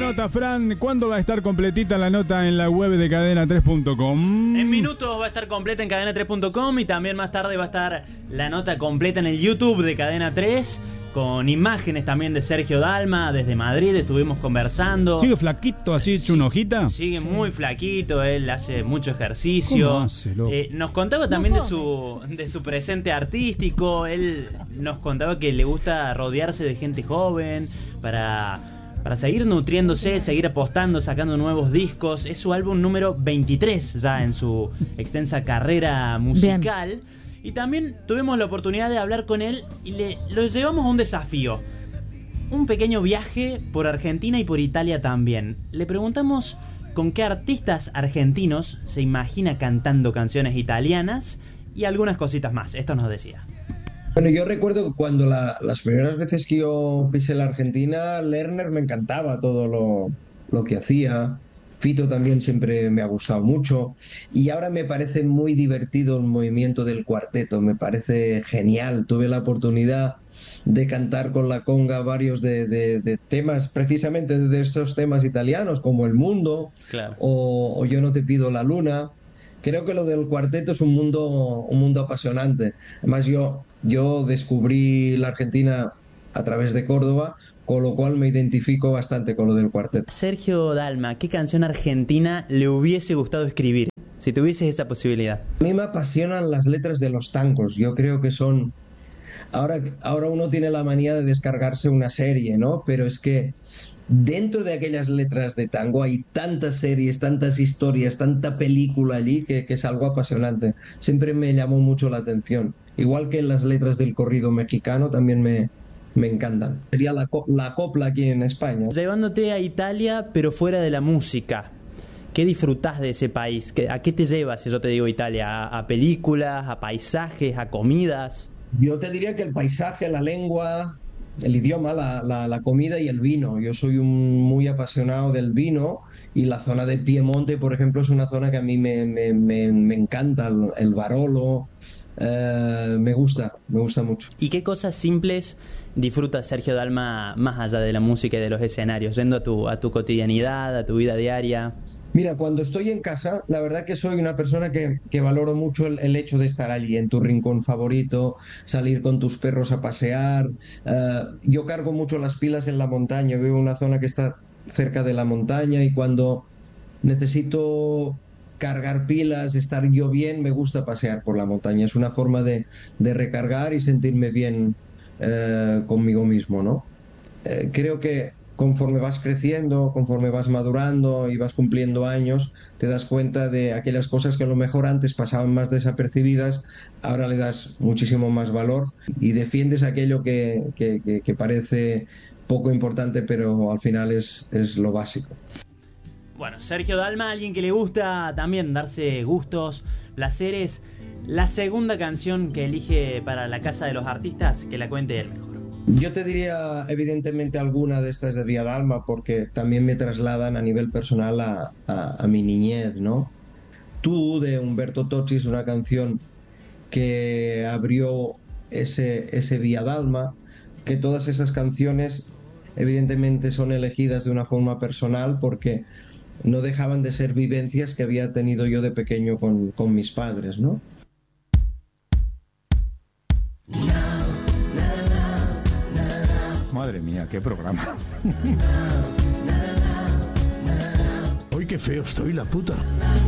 nota, Fran. ¿Cuándo va a estar completita la nota en la web de cadena3.com? En minutos va a estar completa en cadena3.com y también más tarde va a estar la nota completa en el YouTube de Cadena 3 con imágenes también de Sergio Dalma desde Madrid. Estuvimos conversando. ¿Sigue flaquito así, hecho una hojita? Sigue muy flaquito, él hace mucho ejercicio. ¿Cómo hace, loco? Nos contaba también de su presente artístico. Él nos contaba que le gusta rodearse de gente joven para seguir nutriéndose, seguir apostando, sacando nuevos discos. Es su álbum número 23 ya en su extensa carrera musical. Bien. Y también tuvimos la oportunidad de hablar con él y lo llevamos a un desafío. Un pequeño viaje por Argentina y por Italia también. Le preguntamos con qué artistas argentinos se imagina cantando canciones italianas y algunas cositas más. Esto nos decía. Bueno, yo recuerdo que cuando las primeras veces que yo pisé la Argentina, Lerner me encantaba todo lo que hacía. Fito también siempre me ha gustado mucho. Y ahora me parece muy divertido el movimiento del cuarteto, me parece genial. Tuve la oportunidad de cantar con la conga varios de temas, precisamente de esos temas italianos, como El Mundo, claro, o Yo no te pido la luna. Creo que lo del cuarteto es un mundo apasionante. Además, yo descubrí la Argentina a través de Córdoba, con lo cual me identifico bastante con lo del cuarteto. Sergio Dalma, ¿qué canción argentina le hubiese gustado escribir si tuvieses esa posibilidad? A mí me apasionan las letras de los tangos. Yo creo que son... Ahora uno tiene la manía de descargarse una serie, ¿no? Pero es que dentro de aquellas letras de tango hay tantas series, tantas historias, tanta película allí que es algo apasionante. Siempre me llamó mucho la atención. Igual que las letras del corrido mexicano también me encantan. Sería la copla aquí en España. Llevándote a Italia, pero fuera de la música, ¿qué disfrutás de ese país? ¿A qué te llevas si yo te digo Italia? ¿A películas, a paisajes, a comidas? Yo te diría que el paisaje, la lengua, el idioma, la comida y el vino. Yo soy muy apasionado del vino y la zona de Piemonte, por ejemplo, es una zona que a mí me encanta, el Barolo, me gusta mucho. ¿Y qué cosas simples disfruta Sergio Dalma más allá de la música y de los escenarios, yendo a tu cotidianidad, a tu vida diaria? Mira, cuando estoy en casa, la verdad que soy una persona que valoro mucho el hecho de estar allí, en tu rincón favorito, salir con tus perros a pasear. Yo cargo mucho las pilas en la montaña, vivo en una zona que está cerca de la montaña y cuando necesito cargar pilas, estar yo bien, me gusta pasear por la montaña. Es una forma de recargar y sentirme bien conmigo mismo, ¿no? Creo que conforme vas creciendo, conforme vas madurando y vas cumpliendo años, te das cuenta de aquellas cosas que a lo mejor antes pasaban más desapercibidas, ahora le das muchísimo más valor y defiendes aquello que parece poco importante, pero al final es lo básico. Bueno, Sergio Dalma, alguien que le gusta también darse gustos, placeres. La segunda canción que elige para la Casa de los Artistas, que la cuente él mejor. Yo te diría evidentemente alguna de estas de Vía Dalma porque también me trasladan a nivel personal a mi niñez, ¿no? Tú, de Umberto Tozzi, es una canción que abrió ese Vía Dalma, que todas esas canciones evidentemente son elegidas de una forma personal porque no dejaban de ser vivencias que había tenido yo de pequeño con mis padres, ¿no? Madre mía, qué programa. Hoy qué feo estoy, la puta.